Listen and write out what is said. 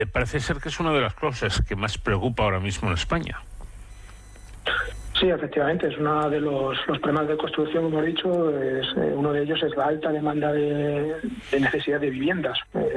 Parece ser que es una de las cosas que más preocupa ahora mismo en España. Sí, efectivamente, es uno de los problemas de construcción, como he dicho, uno de ellos es la alta demanda de necesidad de viviendas.